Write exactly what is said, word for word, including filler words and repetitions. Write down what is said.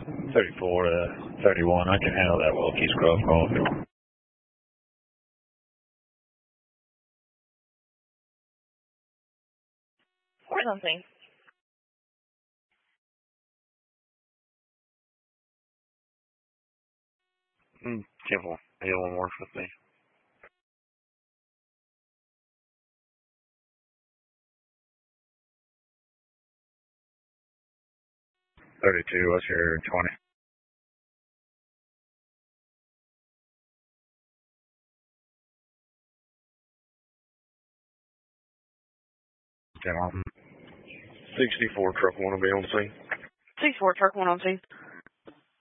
thirty-four to thirty-one. I can handle that Wilkie Scrub call. Or something. Mm, careful. Anyone works with me. thirty-two, what's your twenty? ten on. sixty-four truck one will be on scene. sixty-four truck one on scene.